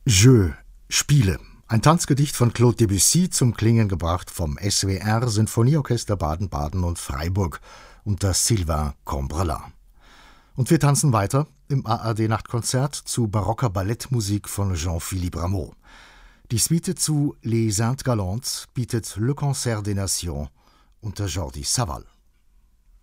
Jeu, Spiele. Ein Tanzgedicht von Claude Debussy, zum Klingen gebracht vom SWR Sinfonieorchester Baden-Baden und Freiburg unter Sylvain Combrelas. Und wir tanzen weiter im ARD-Nachtkonzert zu barocker Ballettmusik von Jean-Philippe Rameau. Die Suite zu Les Indes Galantes bietet Le Concert des Nations unter Jordi Savall.